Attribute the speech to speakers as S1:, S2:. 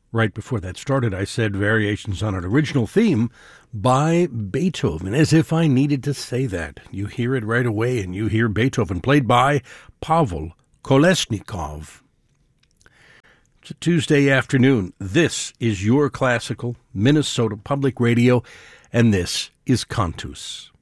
S1: Right before that started, I said variations on an original theme by Beethoven, as if I needed to say that. You hear it right away, and you hear Beethoven, played by Pavel Kolesnikov. It's a Tuesday afternoon. This is your classical Minnesota Public Radio, and this is Cantus.